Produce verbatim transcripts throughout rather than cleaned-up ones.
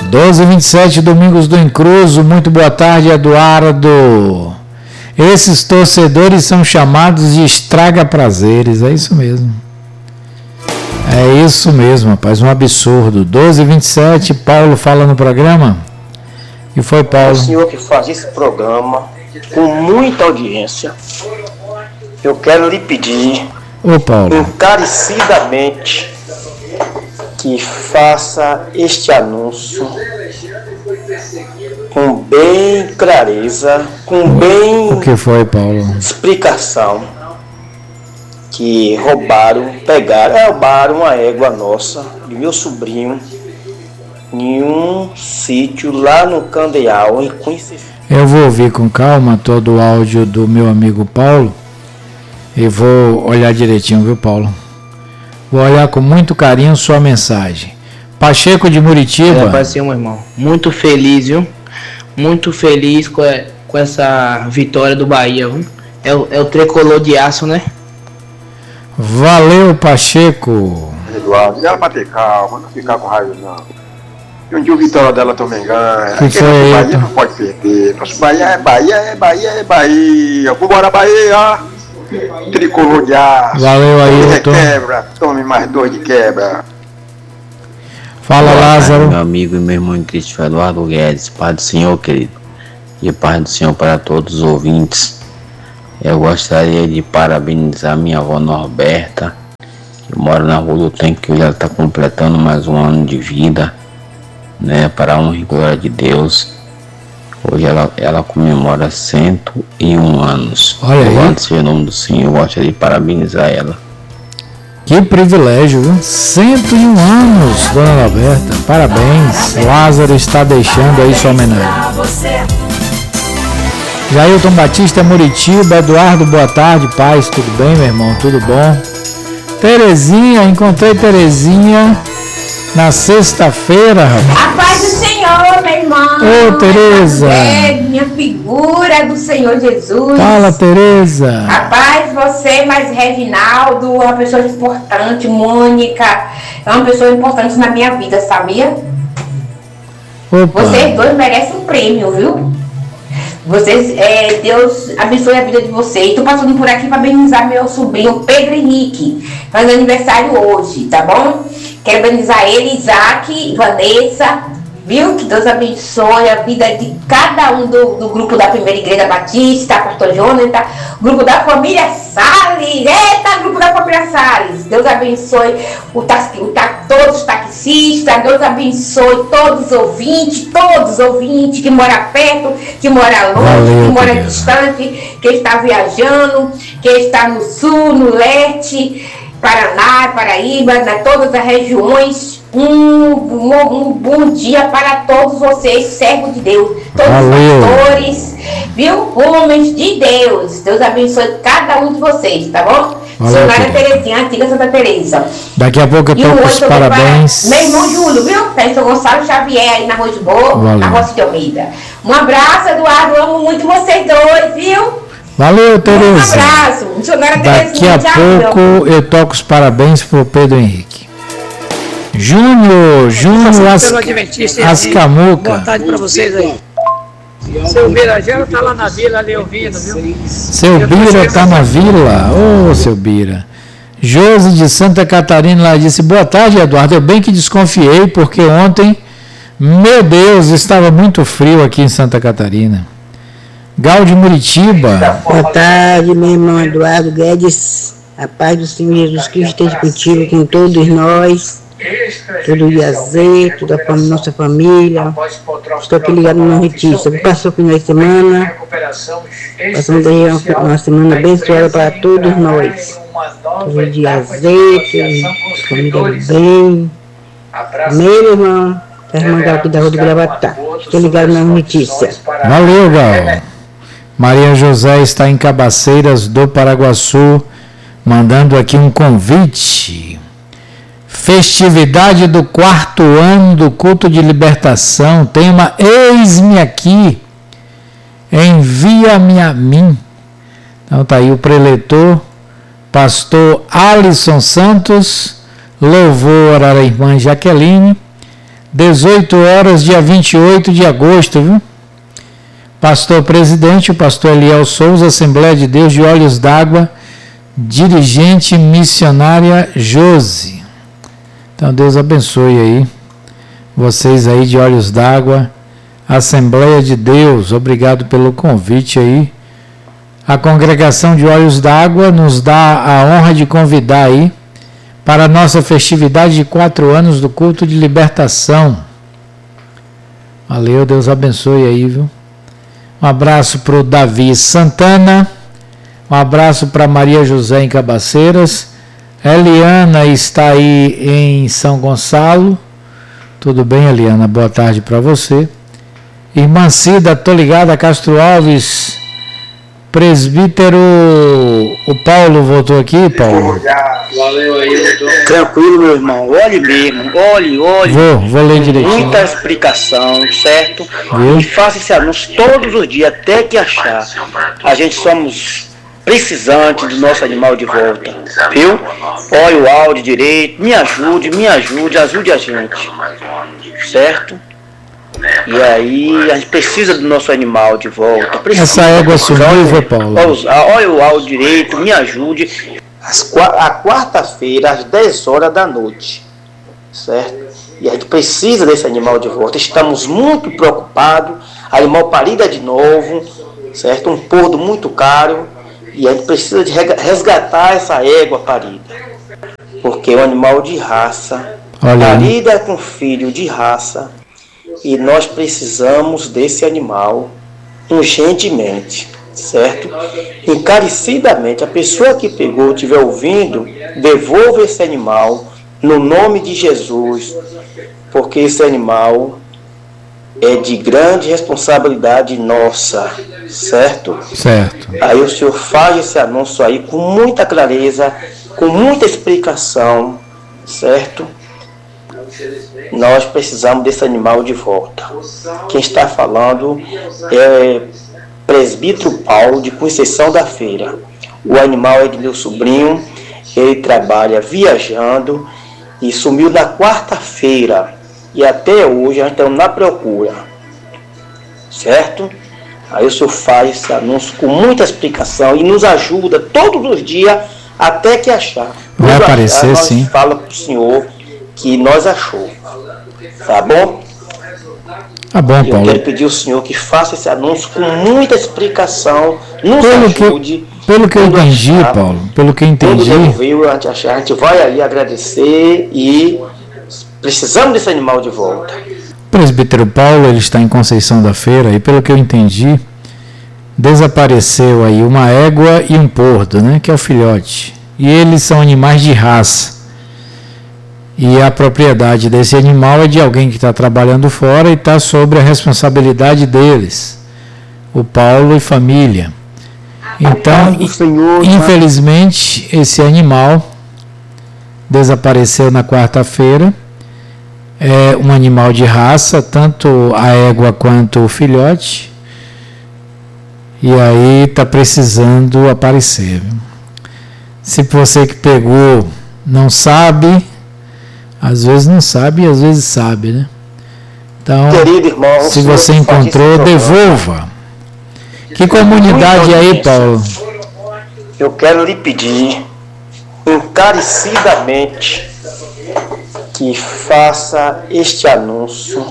doze e vinte e sete, Domingos do Encruzo. Muito boa tarde, Eduardo. Esses torcedores são chamados de estraga-prazeres. É isso mesmo. É isso mesmo, rapaz. Um absurdo. doze e vinte e sete, Paulo fala no programa. E foi, Paulo? O senhor que faz esse programa com muita audiência, eu quero lhe pedir, Ô, Paulo, encarecidamente, que faça este anúncio com bem clareza, com bem o que foi, Paulo? explicação, que roubaram, pegaram, roubaram uma égua nossa, de meu sobrinho, em um sítio lá no Candeal, em Cunha. Eu vou ouvir com calma todo o áudio do meu amigo Paulo e vou olhar direitinho, viu, Paulo? Vou olhar com muito carinho sua mensagem. Pacheco de Muritiba. É, Pai, meu irmão. Muito feliz, viu? Muito feliz com, com essa vitória do Bahia, viu? É, o, é o tricolor de aço, né? Valeu, Pacheco. Eduardo, dá pra ter calma, não ficar com raiva, não. E um dia o Vitória dela também ganha. Que foi aí, Bahia então? não pode perder. Nosso Bahia é Bahia, é Bahia, é Bahia. Vambora, Bahia! Tricolor de aço. Valeu aí, Tome Tom. quebra, tome mais dois de quebra. Fala, Boa Lázaro. tarde, meu amigo e meu irmão em Cristo, Eduardo Guedes. Pai do Senhor, querido. E paz do Senhor para todos os ouvintes. Eu gostaria de parabenizar minha avó Norberta, que mora na Rua do Tanque, que hoje ela está completando mais um ano de vida, né, para a honra e glória de Deus. Hoje ela, ela comemora cento e um anos. Olha aí. Louvado seja o nome do Senhor, eu gostaria de parabenizar ela. Que privilégio, viu? cento e um anos, dona Roberta. Parabéns. Lázaro está deixando aí sua homenagem. Jailton Batista, Muritiba. Eduardo, boa tarde. Paz, tudo bem, meu irmão? Tudo bom? Terezinha, encontrei Terezinha na sexta-feira, rapaz. A paz do Senhor, meu irmão. Ô, Tereza. É minha figura do Senhor Jesus. Fala, Tereza. Rapaz, você, mas Reginaldo, uma pessoa importante, Mônica, é uma pessoa importante na minha vida, sabia? Opa. Vocês dois merecem um prêmio, viu? Vocês, é, Deus abençoe a vida de vocês. Estou passando por aqui para parabenizar meu sobrinho Pedro Henrique, faz aniversário hoje, tá bom? Quero parabenizar ele, Isaac, Vanessa, viu? Que Deus abençoe a vida de cada um do, do grupo da Primeira Igreja Batista, Pastor Jonathan, grupo da família Salles, eita, grupo da família Salles. Deus abençoe o, o, todos os taxistas, Deus abençoe todos os ouvintes, todos os ouvintes que moram perto, que moram longe, Valeu, que moram Deus. distante, que está viajando, que está no sul, no leste, Paraná, Paraíba, na todas as regiões. Um, um, um bom dia para todos vocês, servos de Deus, todos Valeu. os pastores, viu? Homens de Deus. Deus abençoe cada um de vocês, tá bom? Valeu, Senhora querida. Terezinha, antiga Santa Teresa. Daqui a pouco eu E o toco os outro parabéns. para meu irmão Júlio, viu? Pastor Gonçalo Xavier aí na Rua de Boa, Valeu. na Roça de Almeida. Um abraço, Eduardo. Amo muito vocês dois, viu? Valeu, Um Tereza. abraço. Senhora Daqui Terezinha, a tchau. pouco eu toco os parabéns pro Pedro Henrique. Júnior, Júnior As, Ascamuca. Boa tarde pra vocês aí. Seu Birajelo tá lá na vila ali ouvindo, viu? Seu Bira tá na vila. Ô, seu Bira. Josi de Santa Catarina lá disse: boa tarde, Eduardo. Eu bem que desconfiei, porque ontem, meu Deus, estava muito frio aqui em Santa Catarina. Gal de Muritiba. Boa tarde, meu irmão Eduardo Guedes. A paz do Senhor Jesus Cristo esteja contigo, com todos nós. Todo dia Z, toda a fam- nossa família. Estou aqui ligado na notícia. Passou o final de semana. Passamos aí uma, uma semana abençoada para todos nós. Todo dia Z, toda a família bem. Meu irmão, a irmã Gal aqui da Rua do Gravatá. Estou ligado na notícia. Valeu, Gal. Maria José está em Cabaceiras do Paraguaçu, mandando aqui um convite. Festividade do quarto ano do culto de libertação. Tema: eis-me aqui, envia-me a mim. Então tá aí o preletor, pastor Alisson Santos, louvor à irmã Jaqueline, dezoito horas, dia vinte e oito de agosto, viu? Pastor presidente, o pastor Eliel Souza, Assembleia de Deus de Olhos d'Água, dirigente missionária Josi. Então Deus abençoe aí, vocês aí de Olhos d'Água, Assembleia de Deus, obrigado pelo convite aí. A congregação de Olhos d'Água nos dá a honra de convidar aí para a nossa festividade de quatro anos do culto de libertação. Valeu, Deus abençoe aí, viu? Um abraço para o Davi Santana, um abraço para Maria José em Cabaceiras, Eliana está aí em São Gonçalo, tudo bem, Eliana? Boa tarde para você. Irmã Cida, tô ligada, Castro Alves, presbítero, o Paulo voltou aqui, Paulo? Valeu aí, doutor. Tranquilo, meu irmão, olhe mesmo, olhe, olhe. Vou, vou ler direitinho. Muita explicação, certo? Viu? E faça esse anúncio todos os dias, até que achar. A gente somos precisantes do nosso animal de volta, viu? Olhe o áudio direito, me ajude, me ajude, ajude a gente, certo? E aí, a gente precisa do nosso animal de volta. Precisa. Essa égua sumiu, foi, Paulo? Olha o áudio direito, me ajude. A quarta-feira, às dez horas da noite, certo? E a gente precisa desse animal de volta. Estamos muito preocupados. Animal parida de novo, certo? Um pordo muito caro. E a gente precisa de resgatar essa égua parida. Porque é um animal de raça. Olha. Parida com filho de raça. E nós precisamos desse animal urgentemente, certo? Encarecidamente, a pessoa que pegou, estiver ouvindo, devolva esse animal no nome de Jesus, porque esse animal é de grande responsabilidade nossa, certo? Certo. Aí o senhor faz esse anúncio aí com muita clareza, com muita explicação, certo? Nós precisamos desse animal de volta. Quem está falando é presbítero Paulo, de Conceição da Feira. O animal é de meu sobrinho, ele trabalha viajando e sumiu na quarta-feira. E até hoje a gente está na procura. Certo? Aí o senhor faz esse anúncio com muita explicação e nos ajuda todos os dias até que achar. Vai nos aparecer, achar, sim. Nós fala para o senhor que nós achou. Tá bom? Tá bom, Paulo. Eu quero pedir ao senhor que faça esse anúncio com muita explicação, nos pelo ajude. Que, pelo que eu entendi, achar, Paulo, pelo que eu entendi... Quando devolveu, a gente, achar, a gente vai ali agradecer e precisamos desse animal de volta. O presbítero Paulo, ele está em Conceição da Feira e pelo que eu entendi, desapareceu aí uma égua e um pordo, né, que é o filhote. E eles são animais de raça. E a propriedade desse animal é de alguém que está trabalhando fora e está sobre a responsabilidade deles, o Paulo e família. Então, infelizmente, esse animal desapareceu na quarta-feira. É um animal de raça, tanto a égua quanto o filhote. E aí está precisando aparecer. Se você que pegou não sabe... Às vezes não sabe e às vezes sabe, né? Então, querido irmão, se você encontrou, devolva. Que comunidade é aí, Paulo? Eu quero lhe pedir encarecidamente que faça este anúncio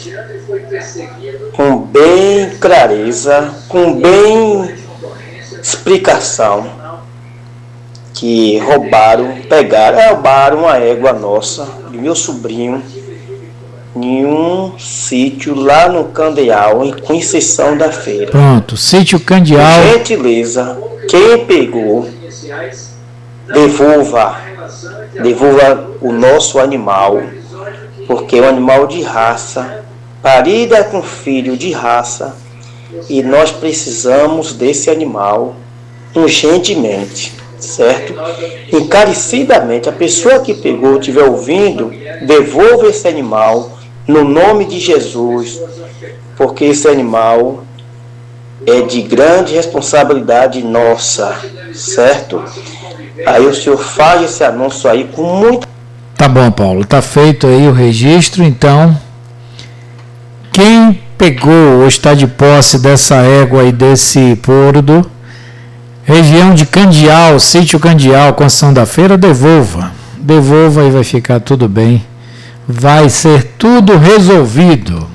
com bem clareza, com bem explicação. Que roubaram, pegaram, roubaram uma égua nossa, do meu sobrinho, em um sítio lá no Candeal, em Conceição da Feira. Pronto, sítio Candeal. Por gentileza, quem pegou, devolva, devolva o nosso animal, porque é um animal de raça, parida com filho de raça, e nós precisamos desse animal urgentemente. Certo? Encarecidamente, a pessoa que pegou, estiver ouvindo, devolva esse animal no nome de Jesus, porque esse animal é de grande responsabilidade nossa, certo? Aí o senhor faz esse anúncio aí com muito... Tá bom, Paulo, tá feito aí o registro, então Quem pegou ou está de posse dessa égua e desse pordo, região de Candial, sítio Candial, construção da feira, devolva. Devolva e vai ficar tudo bem. Vai ser tudo resolvido.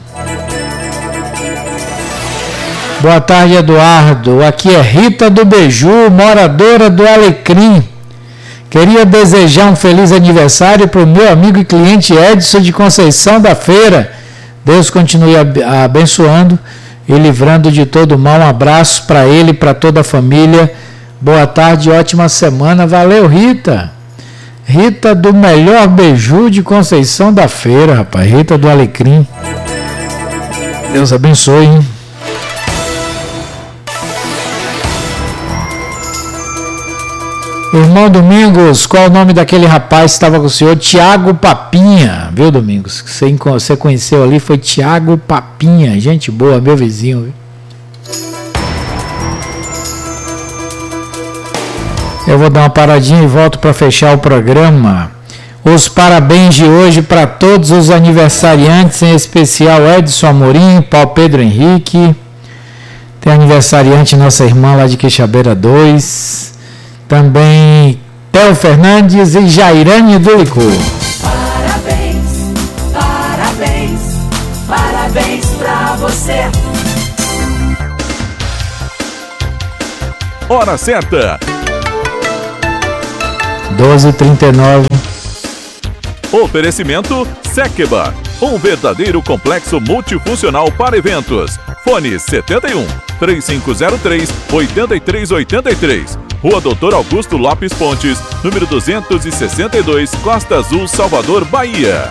Boa tarde, Eduardo. Aqui é Rita do Beiju, moradora do Alecrim. Queria desejar um feliz aniversário para o meu amigo e cliente Edson de Conceição da Feira. Deus continue abençoando e livrando de todo mal. Um abraço para ele e para toda a família. Boa tarde, ótima semana. Valeu, Rita. Rita do melhor Beiju de Conceição da Feira, rapaz. Rita do Alecrim. Deus abençoe, hein? Irmão Domingos, qual o nome daquele rapaz que estava com o senhor? Tiago Papinha, viu, Domingos? Você, você conheceu ali, foi Tiago Papinha, gente boa, meu vizinho, viu? Eu vou dar uma paradinha e volto para fechar o programa. Os parabéns de hoje para todos os aniversariantes, em especial Edson Amorim, Paulo Pedro Henrique, tem aniversariante nossa irmã lá de Quixabeira dois, também Theo Fernandes e Jairane do Licor. Parabéns, parabéns, parabéns pra você. Hora certa. doze e trinta e nove. Oferecimento Sekeba, um verdadeiro complexo multifuncional para eventos. Fone setenta e um, três cinco zero três, oito três oito três. Rua Doutor Augusto Lopes Pontes, número duzentos e sessenta e dois, Costa Azul, Salvador, Bahia.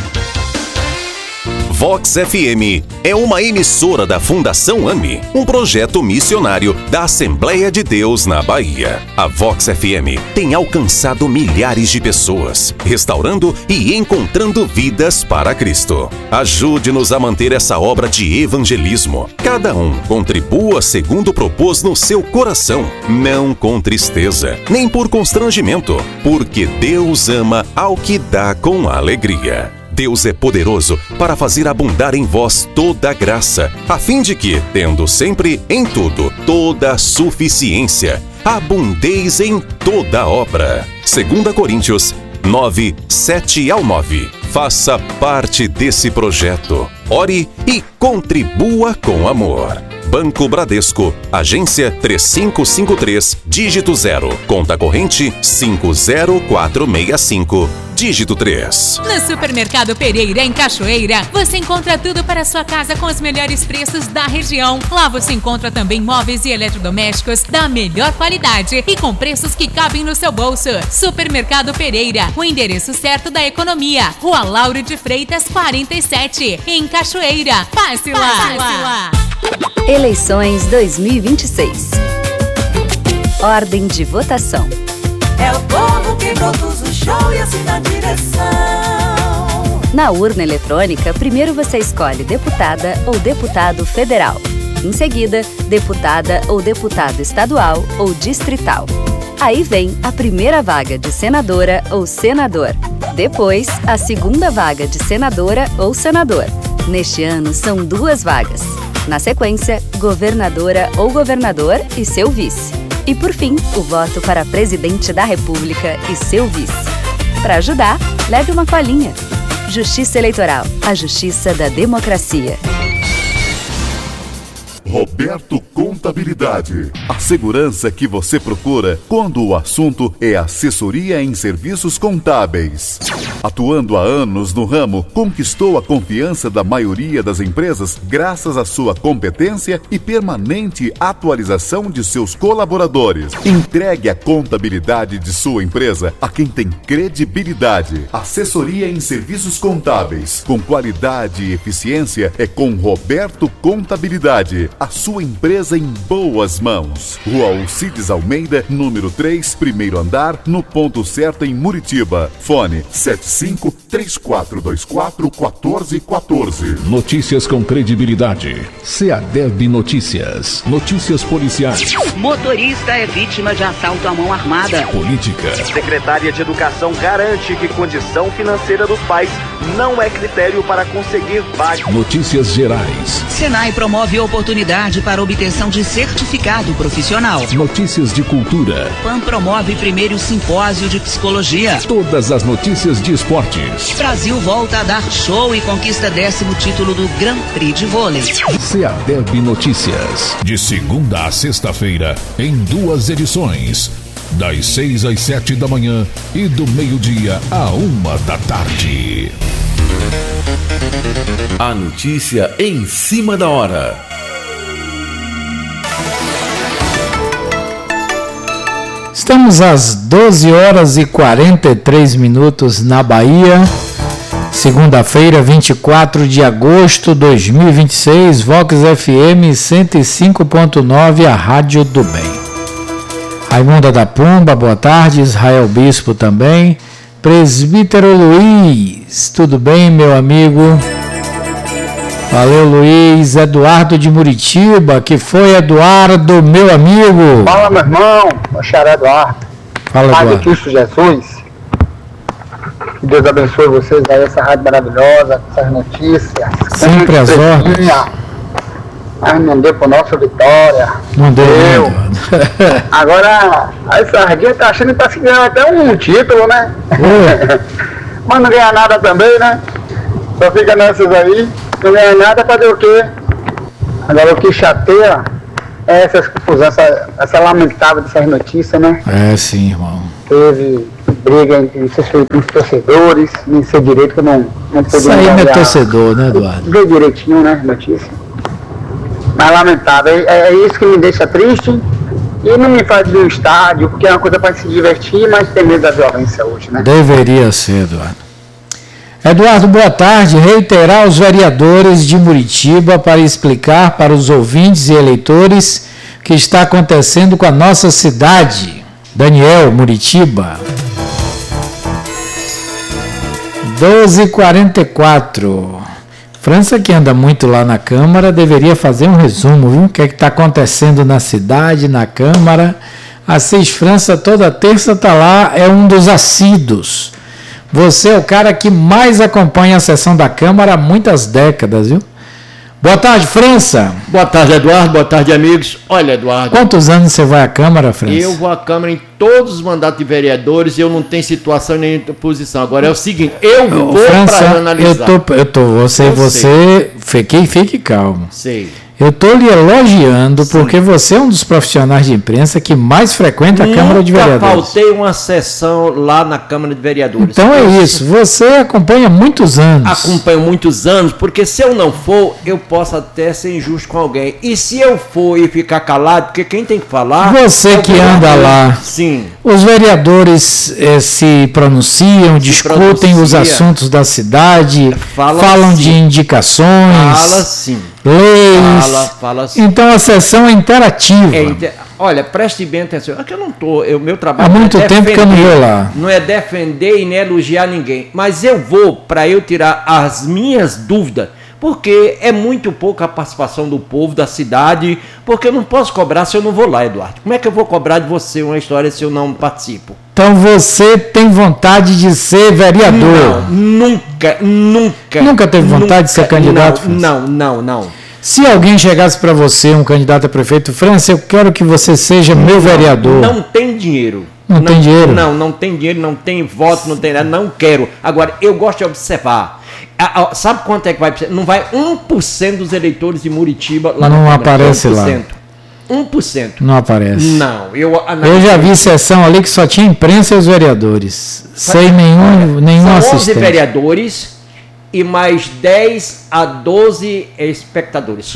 Vox F M é uma emissora da Fundação AMI, um projeto missionário da Assembleia de Deus na Bahia. A Vox F M tem alcançado milhares de pessoas, restaurando e encontrando vidas para Cristo. Ajude-nos a manter essa obra de evangelismo. Cada um contribua segundo propôs no seu coração, não com tristeza, nem por constrangimento, porque Deus ama ao que dá com alegria. Deus é poderoso para fazer abundar em vós toda a graça, a fim de que, tendo sempre em tudo toda a suficiência, abundeis em toda obra. Segunda Coríntios nove, sete ao nove. Faça parte desse projeto. Ore e contribua com amor. Banco Bradesco, agência três cinco cinco três, dígito zero, conta corrente cinco zero quatro seis cinco, dígito três. No Supermercado Pereira, em Cachoeira, você encontra tudo para a sua casa com os melhores preços da região. Lá você encontra também móveis e eletrodomésticos da melhor qualidade e com preços que cabem no seu bolso. Supermercado Pereira, o endereço certo da economia. Rua Lauro de Freitas, quarenta e sete, em Cachoeira. Passe lá! Passe lá. Eleições dois mil e vinte e seis. Ordem de votação. É o povo que produz o show e assina a direção. Na urna eletrônica, primeiro você escolhe deputada ou deputado federal. Em seguida, deputada ou deputado estadual ou distrital. Aí vem a primeira vaga de senadora ou senador. Depois, a segunda vaga de senadora ou senador. Neste ano, são duas vagas. Na sequência, governadora ou governador e seu vice. E por fim, o voto para presidente da República e seu vice. Para ajudar, leve uma colinha. Justiça Eleitoral, a justiça da democracia. Roberto Contabilidade. A segurança que você procura quando o assunto é assessoria em serviços contábeis. Atuando há anos no ramo, conquistou a confiança da maioria das empresas graças à sua competência e permanente atualização de seus colaboradores. Entregue a contabilidade de sua empresa a quem tem credibilidade. Assessoria em serviços contábeis, com qualidade e eficiência, é com Roberto Contabilidade. a sua empresa em boas mãos. Rua Alcides Almeida, número três, primeiro andar, no ponto certo em Muritiba. Fone sete cinco, três quatro dois quatro, um quatro um quatro. Notícias com credibilidade. SEADEB Notícias. Notícias policiais. Motorista é vítima de assalto à mão armada. Política. Secretária de Educação garante que condição financeira dos pais não é critério para conseguir vaga. Notícias gerais. Senai promove oportunidade para obtenção de certificado profissional. Notícias de cultura. P A N promove primeiro simpósio de psicologia. Todas as notícias de esportes. Brasil volta a dar show e conquista décimo título do Grand Prix de vôlei. SEADEB Notícias. De segunda a sexta-feira, em duas edições. Das seis às sete da manhã e do meio-dia a uma da tarde. A notícia em cima da hora. Estamos às doze horas e quarenta e três minutos na Bahia. Segunda-feira, vinte e quatro de agosto de dois mil e vinte e seis, Vox F M cento e cinco ponto nove, a Rádio do Bem. Raimunda da Pomba, boa tarde. Israel Bispo também. Presbítero Luiz, tudo bem, meu amigo? Valeu, Luiz. Eduardo de Muritiba, que foi, Eduardo, meu amigo? Fala, meu irmão, o xará Eduardo. Fala, Pai Eduardo. de Cristo Jesus. Que Deus abençoe vocês aí, essa rádio maravilhosa, essas notícias. Sempre às ordens. Mas não deu por nossa vitória. Não deu, deu. Não. Agora, a Sardinha tá achando que tá se ganhando até um título, né? Mas não ganha nada também, né? Só fica nessas aí, não ganha nada, fazer o quê? Agora o que chateia é essas confusões, essa, essa lamentável dessas notícias, né? É, sim, irmão. Teve briga entre os torcedores, nem sei direito que eu não, não podia. Isso aí não é torcedor, né, Eduardo? Ver direitinho, né, notícia. Mas lamentável, é, é isso que me deixa triste e não me faz ir ao estádio, porque é uma coisa para se divertir, mas tem medo da violência hoje, né? Deveria ser, Eduardo. Eduardo, boa tarde. Reiterar aos vereadores de Muritiba para explicar para os ouvintes e eleitores o que está acontecendo com a nossa cidade. Daniel, Muritiba. doze e quarenta e quatro. França, que anda muito lá na Câmara, deveria fazer um resumo, viu? O que é que está acontecendo na cidade, na Câmara. Assis França, toda terça está lá, é um dos assíduos. Você é o cara que mais acompanha a sessão da Câmara há muitas décadas, viu? Boa tarde, França. Boa tarde, Eduardo. Boa tarde, amigos. Olha, Eduardo. Quantos anos você vai à Câmara, França? Eu vou à Câmara em todos os mandatos de vereadores e eu não tenho situação nem posição. Agora é o seguinte, eu vou para analisar. Eu tô, eu tô, você, eu você, fique, fique calmo. Sei. Eu estou lhe elogiando Sim. porque você é um dos profissionais de imprensa que mais frequenta a Nunca Câmara de Vereadores. Nunca faltei uma sessão lá na Câmara de Vereadores. Então é eu, isso, você acompanha muitos anos. Acompanho muitos anos, porque se eu não for, eu posso até ser injusto com alguém. E se eu for e ficar calado, porque quem tem que falar... Você é que anda lá. Sim. Os vereadores eh, se pronunciam, se discutem pronuncia. os assuntos da cidade, Fala falam sim. de indicações. Fala sim. Leis. Fala, fala assim. Então a sessão é interativa. É inter... Olha, preste bem atenção. É que eu não tô, o meu trabalho há muito é tempo defender, que eu não vou lá. Não é defender e nem elogiar ninguém, mas eu vou para eu tirar as minhas dúvidas, porque é muito pouca a participação do povo da cidade, porque eu não posso cobrar se eu não vou lá, Eduardo. Como é que eu vou cobrar de você uma história se eu não participo? Então você tem vontade de ser vereador? Não, nunca, nunca. Nunca teve vontade nunca, de ser candidato? Não, não, não, não. Se alguém chegasse para você, um candidato a prefeito, França, eu quero que você seja meu vereador. Não tem dinheiro. Não, não tem dinheiro? Não, não tem dinheiro, não tem voto, não tem nada, não quero. Agora, eu gosto de observar. Sabe quanto é que vai? Não vai um por cento dos eleitores de Muritiba lá não na Câmara. Aparece um por cento. lá. um por cento. Não aparece. Não. Eu, eu já vi sessão ali que só tinha imprensa e os vereadores. Sem nenhum, nenhum São assistente. onze vereadores e mais dez a doze espectadores só.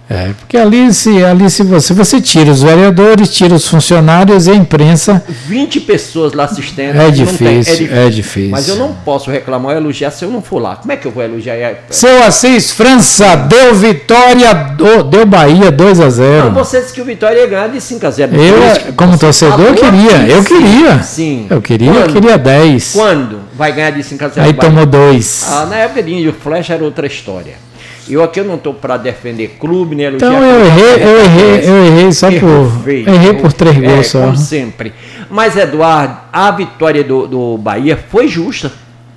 É, porque ali se, ali se você, você tira os vereadores, tira os funcionários e a imprensa. vinte pessoas lá assistindo. É não difícil, tem, é difícil, é difícil. Mas eu não posso reclamar ou elogiar se eu não for lá. Como é que eu vou elogiar? Seu Assis França deu vitória, deu Bahia dois a zero. Não, você disse que o Vitória ia ganhar de cinco a zero. Eu, como torcedor, eu queria, eu queria. Sim. Eu queria, eu queria dez. Quando vai ganhar de cinco a zero? Aí tomou dois. Ah, na época de Flash era outra história. Eu aqui eu não estou para defender clube, nem elogiar. Então eu errei, eu errei, eu errei só por. Errei por três gols é, só. Como sempre. Mas, Eduardo, a vitória do, do Bahia foi justa.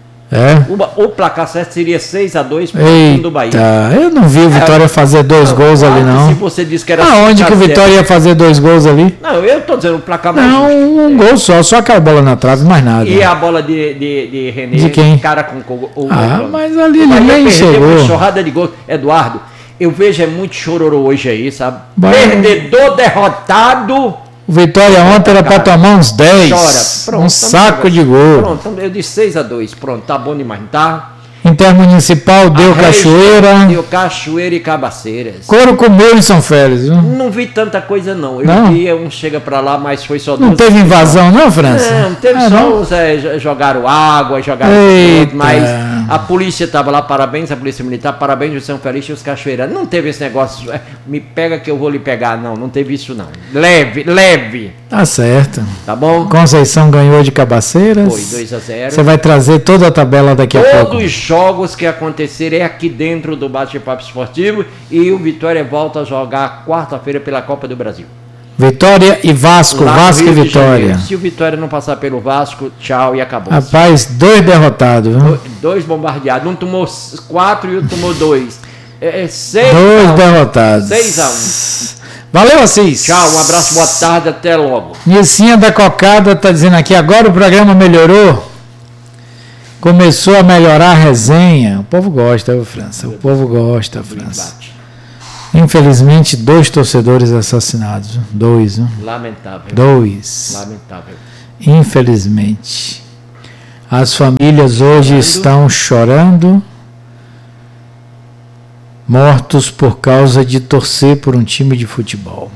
É. O, o placar certo seria seis a dois para o time do Bahia. Eu não vi o Vitória é, fazer dois não, gols ali, não. Se você disse que era Aonde que o Vitória ia fazer dois gols ali? Não, eu estou dizendo o placar mais Não, justo. um é. gol só, só aquela bola na trave, mais nada. E a bola de, de, de René, de quem? cara com o Ah, o, mas ali ele nem chegou. Uma chorrada de gol. Eduardo, eu vejo é muito chororô hoje aí, sabe? Bahia. Perdedor, derrotado. O Vitória ontem era para tomar uns dez. Chora. Pronto, um saco de gol. Pronto, eu disse seis a dois. Pronto, tá bom demais, tá? Intermunicipal deu a Cachoeira. Deu Cachoeira e Cabaceiras. Couro comeu em São Félix, viu? Não vi tanta coisa, não. Eu não? vi um chega pra lá, mas foi só Não teve invasão, não, França? Não, teve ah, só não? os. É, jogaram água, jogaram tudo, mas a polícia estava lá, parabéns, a polícia militar, parabéns o São Félix e os Cachoeiras. Não teve esse negócio, é, me pega que eu vou lhe pegar, não, não teve isso, não. Leve, leve. Tá certo. Tá bom? Conceição ganhou de Cabaceiras. Foi dois a zero. Você vai trazer toda a tabela daqui a Todos pouco. Todos os jogos que acontecerem é aqui dentro do Bate-Papo Esportivo e o Vitória volta a jogar quarta-feira pela Copa do Brasil. Vitória e Vasco, Lá Vasco e Vitória. Se o Vitória não passar pelo Vasco, tchau e acabou. Rapaz, dois derrotados, viu? Do, dois bombardeados. Um tomou quatro e o outro tomou dois. É, seis dois a um. derrotados. seis a um. Valeu, Assis. Tchau, um abraço, boa tarde, até logo. Nissinha da Cocada tá dizendo aqui, agora o programa melhorou. Começou a melhorar a resenha. O povo gosta, viu, França? O povo gosta, França. Infelizmente, dois torcedores assassinados. Viu? Dois, viu? Lamentável. Dois. Lamentável. Infelizmente. As famílias hoje chorando. Estão chorando, mortos por causa de torcer por um time de futebol.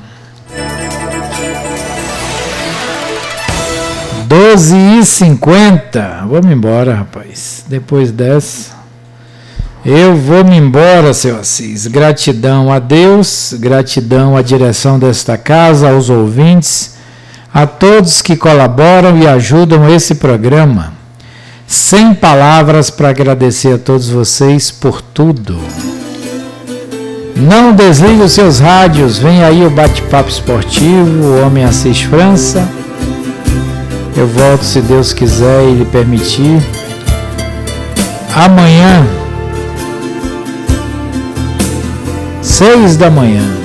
doze e cinquenta. Vamos embora, rapaz. Depois dessa, eu vou me embora, seu Assis. Gratidão a Deus, gratidão à direção desta casa, aos ouvintes, a todos que colaboram e ajudam esse programa. Sem palavras para agradecer a todos vocês por tudo. Não desligue os seus rádios. Vem aí o Bate-Papo Esportivo, o Homem Assis França. Eu volto, se Deus quiser e lhe permitir, amanhã, seis da manhã.